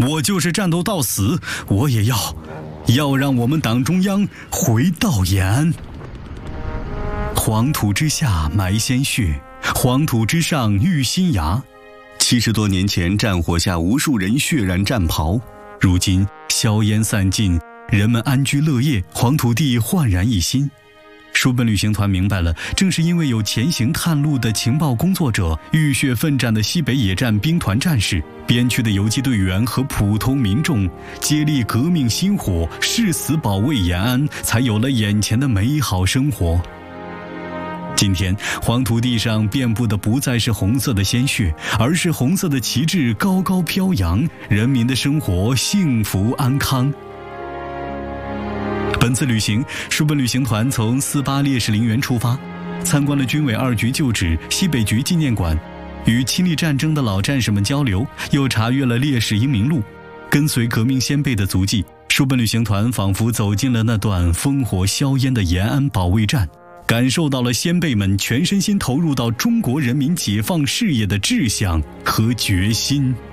我就是战斗到死，我也要让我们党中央回到延安。黄土之下埋鲜血，黄土之上育新芽。70多年前，战火下无数人血染战袍，如今硝烟散尽，人们安居乐业，黄土地焕然一新。书本旅行团明白了，正是因为有前行探路的情报工作者、浴血奋战的西北野战兵团战士、边区的游击队员和普通民众接力革命薪火，誓死保卫延安，才有了眼前的美好生活。今天，黄土地上遍布的不再是红色的鲜血，而是红色的旗帜高高飘扬，人民的生活幸福安康。本次旅行，书本旅行团从48烈士陵园出发，参观了军委2局旧址、西北局纪念馆，与亲历战争的老战士们交流，又查阅了烈士英名录，跟随革命先辈的足迹，书本旅行团仿佛走进了那段烽火硝烟的延安保卫战，感受到了先辈们全身心投入到中国人民解放事业的志向和决心。